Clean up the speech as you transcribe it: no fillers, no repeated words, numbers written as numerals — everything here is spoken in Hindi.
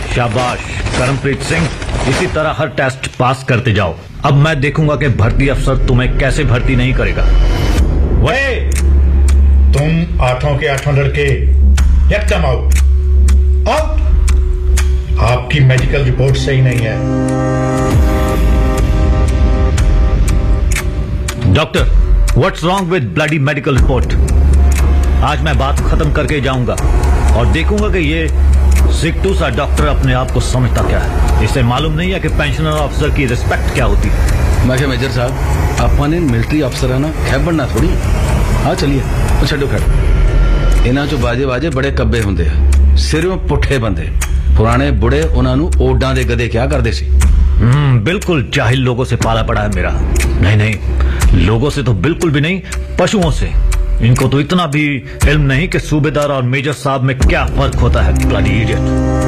शाबाश करमप्रीत सिंह, इसी तरह हर टेस्ट पास करते जाओ। अब मैं देखूंगा कि भर्ती अफसर तुम्हें कैसे भर्ती नहीं करेगा। वही तुम 8 के 8 लड़के एकदम आउट आउट। आपकी मेडिकल रिपोर्ट सही नहीं है। Doctor, what's wrong with bloody medical report? आज मैं बात खत्म करके जाऊंगा और देखूंगा कि ये सिक्टू सा डॉक्टर अपने आप को समझता क्या है। इसे मालूम नहीं है कि पेंशनर ऑफिसर की रिस्पेक्ट क्या होती है। मैं मेजर साहब, अपने मिलिट्री अफसर है ना, खैर बनना थोड़ी। हाँ चलिए छो खैर। इन्हों चो बाजे बाजे बड़े कब्बे होंगे, सिरों पुठे बंदे। पुराने बुढ़े उन्होंने ओडां दे गधे क्या करते सी। बिल्कुल जाहिल लोगों से पाला पड़ा है मेरा। नहीं नहीं, लोगों से तो बिल्कुल भी नहीं, पशुओं से। इनको तो इतना भी इल्म नहीं कि सूबेदार और मेजर साहब में क्या फर्क होता है। Bloody idiot.